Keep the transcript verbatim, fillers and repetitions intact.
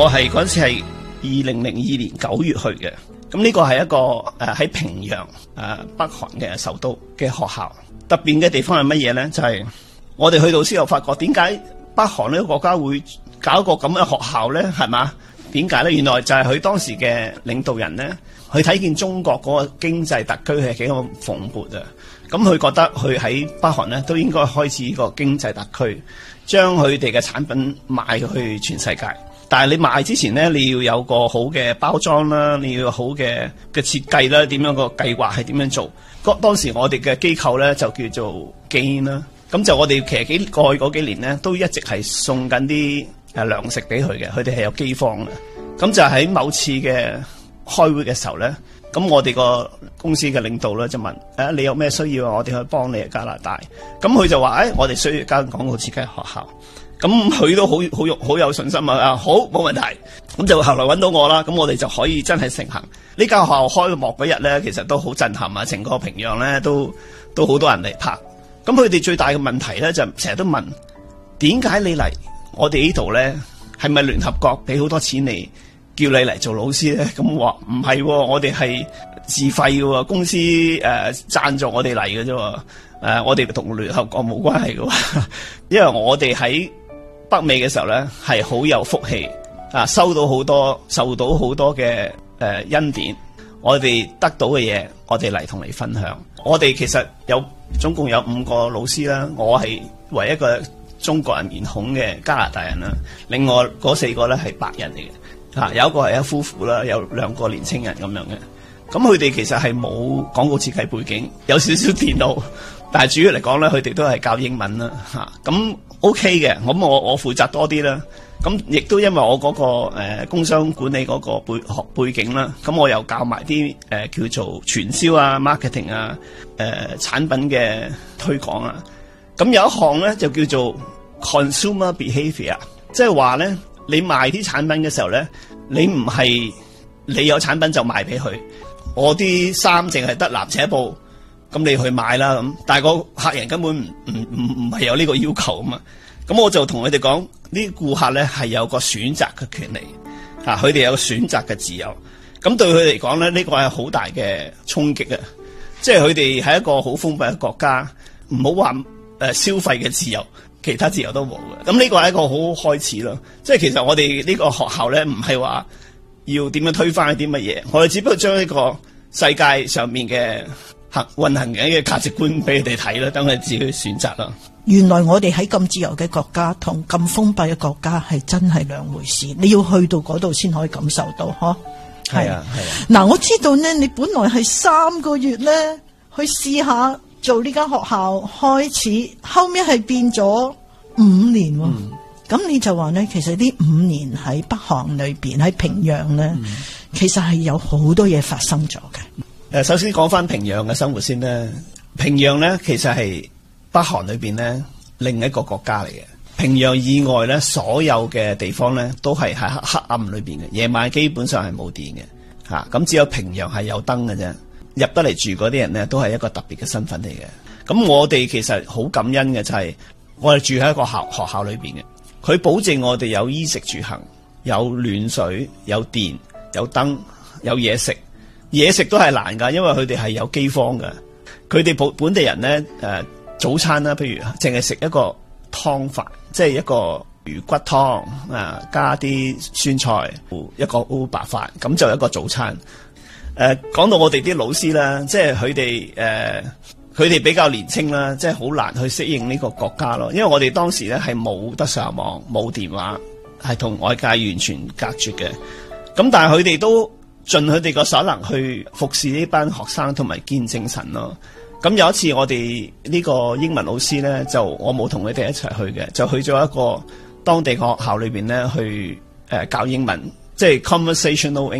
我係嗰陣時係二零零二年九月去嘅。咁呢個係一個誒喺、呃、平壤誒、呃、北韓嘅首都嘅學校。特別嘅地方係乜嘢咧？就係、是、我哋去到之後發覺，點解北韓呢個國家會搞一個咁嘅學校咧？係嘛？點解咧？原來就係佢當時嘅領導人咧，佢睇見中國嗰個經濟特區係幾咁蓬勃啊！咁佢覺得佢喺北韓咧都應該開始呢個經濟特區，將佢哋嘅產品賣去全世界。但係你賣之前咧，你要有個好嘅包裝啦，你要有好嘅嘅設計啦，點樣個計劃係點樣做？嗰當時我哋嘅機構咧就叫做 Gain 啦，咁就我哋其實幾過去嗰幾年咧都一直係送緊啲誒糧食俾佢嘅，佢哋係有饑荒嘅。咁就喺某次嘅開會嘅時候咧，咁我哋個公司嘅領導咧就問：誒你有咩需要啊？我哋去幫你啊，加拿大。咁佢就話：誒我哋需要間廣告設計學校。咁佢都好好有好有信心啊！啊好冇問題，咁就後來揾到我啦。咁我哋就可以真係成行。呢間學校開幕嗰日咧，其實都好震撼啊！成個平壤咧都都好多人嚟拍。咁佢哋最大嘅問題咧就成日都問：點解你嚟我哋呢度咧？係咪聯合國俾好多錢你叫你嚟做老師咧？咁我話唔係，我哋係自費嘅喎，公司誒、呃、贊助我哋嚟嘅啫。誒、呃，我哋同聯合國冇關係嘅，因為我哋喺北美嘅時候咧，係好有福氣啊！收到好多，受到好多嘅誒、呃、恩典，我哋得到嘅嘢，我哋嚟同你分享。我哋其實有總共有五個老師啦，我係唯一一個中國人面孔嘅加拿大人啦，另外嗰四個咧係白人嚟嘅，啊有一個係一夫婦啦，有兩個年青人咁樣嘅。咁佢哋其實係冇廣告設計背景，有少少電腦，但係主要嚟講咧，佢哋都係教英文啦，嚇咁 OK 嘅。咁我我負責多啲啦。咁亦都因為我嗰、那個、呃、工商管理嗰個背學背景啦，咁我又教埋啲誒叫做傳銷啊、marketing 啊、誒、呃、產品嘅推廣啊。咁有一項咧就叫做 consumer behaviour， 即係話咧你賣啲產品嘅時候咧，你唔係你有產品就賣俾佢。我啲衫淨係得藍扯布，咁你去買啦咁。但係個客人根本唔唔唔唔係有呢個要求啊嘛。咁我就同佢哋講，呢顧客咧係有個選擇嘅權利，啊，佢哋有選擇嘅自由。咁對佢嚟講咧，呢個係好大嘅衝擊啊！即係佢哋係一個好封閉嘅國家，唔好話誒消費嘅自由，其他自由都冇嘅。咁呢個係一個好好開始咯。即係其實我哋呢個學校咧，唔係話要點樣推翻一啲乜嘢，我哋只不過將呢個世界上面嘅行運行緊嘅價值觀俾佢哋睇啦，等佢哋自己去選擇啦。 原來我哋喺咁自由嘅國家同咁封閉嘅國家係真係兩回事，你要去到嗰度先可以感受到，嗬？ 係啊，係啊。 嗱，我知道呢，你本來係三個月咧去試下做呢間學校開始，後面係變咗五年喎。咁、嗯、你就話呢，其實呢五年喺北韓裏邊喺平壤呢，嗯、其實係有好多嘢發生咗嘅。誒， 首先講翻平壤嘅生活先啦。平壤咧，其實係北韓裏邊咧另一個國家嚟嘅。平壤以外咧，所有嘅地方咧都係喺黑黑暗裏邊嘅，夜晚基本上係冇電嘅，吓，咁只有平壤係有燈嘅啫。入得嚟住嗰啲人咧，都係一個特別嘅身份嚟嘅。咁我哋其實好感恩嘅就係我哋住喺一個校學校裏邊嘅，佢保證我哋有衣食住行，有暖水、有電、有燈、有嘢食。嘢食都係難噶，因為佢哋係有饑荒嘅。佢哋本本地人咧，誒、呃、早餐啦，譬如淨係食一個湯飯，即係一個魚骨湯啊、呃，加啲酸菜，一個烏白飯，咁就一個早餐。誒、呃、講到我哋啲老師啦，即係佢哋誒佢哋比較年青啦，即係好難去適應呢個國家咯。因為我哋當時咧係冇得上網、冇電話，係同外界完全隔絕嘅。咁但係佢哋都盡佢哋個所能去服侍呢班學生同埋見證神咯。咁有一次我哋呢個英文老師咧，就我冇同佢哋一齊去嘅，就去咗一個當地嘅學校裏邊咧去誒、呃、教英文，即係 conversational